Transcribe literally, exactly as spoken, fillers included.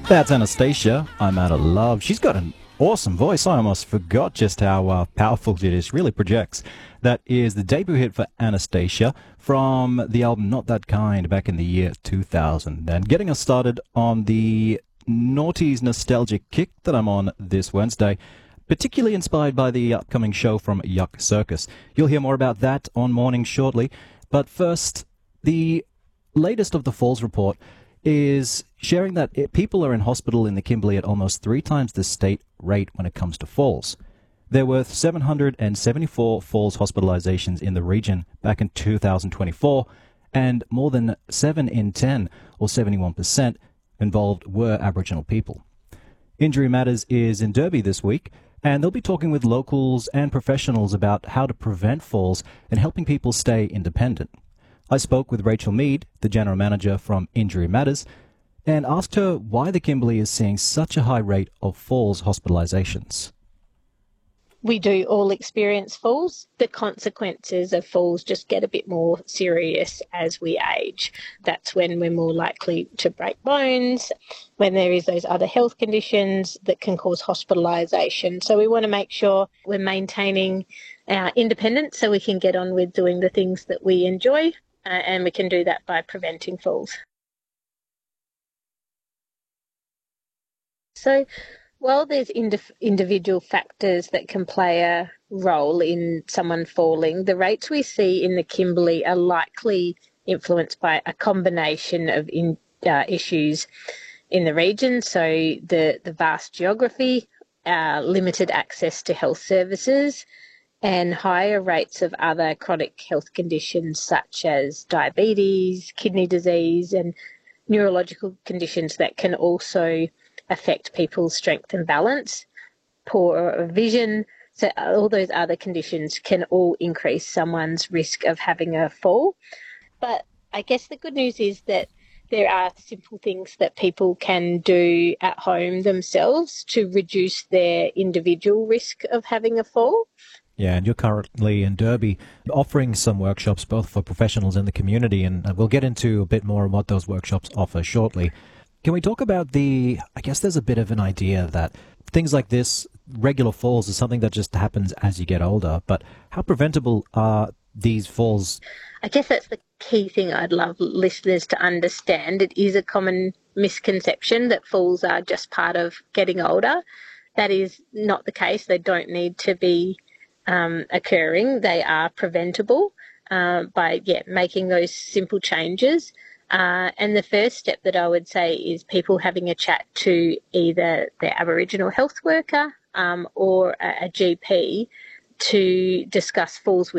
That's Anastacia. I'm out of love. She's got an awesome voice. I almost forgot just how uh, powerful it is. Really projects. That is the debut hit for Anastacia from the album Not That Kind back in the year two thousand. And getting us started on the noughties nostalgic kick that I'm on this Wednesday, particularly inspired by the upcoming show from Yuck Circus. You'll hear more about that on Morning shortly. But first, the latest of the Falls report is sharing that it, people are in hospital in the Kimberley at almost three times the state rate when it comes to falls. There were seven hundred seventy-four falls hospitalizations in the region back in two thousand twenty-four, and more than seven in ten, or seventy-one percent, involved were Aboriginal people. Injury Matters is in Derby this week, and they'll be talking with locals and professionals about how to prevent falls and helping people stay independent. I spoke with Rachel Mead, the General Manager from Injury Matters, and asked her why the Kimberley is seeing such a high rate of falls hospitalizations. We do all experience falls. The consequences of falls just get a bit more serious as we age. That's when we're more likely to break bones, when there is those other health conditions that can cause hospitalisation. So we want to make sure we're maintaining our independence so we can get on with doing the things that we enjoy, uh, and we can do that by preventing falls. So while there's ind- individual factors that can play a role in someone falling, the rates we see in the Kimberley are likely influenced by a combination of in, uh, issues in the region. So the, the vast geography, uh, limited access to health services, and higher rates of other chronic health conditions such as diabetes, kidney disease, and neurological conditions that can also affect people's strength and balance, poor vision. So all those other conditions can all increase someone's risk of having a fall. But I guess the good news is that there are simple things that people can do at home themselves to reduce their individual risk of having a fall. Yeah, and you're currently in Derby offering some workshops both for professionals and the community, and we'll get into a bit more on what those workshops offer shortly. Can we talk about the, I guess there's a bit of an idea that things like this, regular falls, is something that just happens as you get older, but how preventable are these falls? I guess that's the key thing I'd love listeners to understand. It is a common misconception that falls are just part of getting older. That is not the case. They don't need to be um, occurring. They are preventable uh, by yeah, making those simple changes. Uh, and the first step that I would say is people having a chat to either their Aboriginal health worker um, or a, a G P to discuss falls with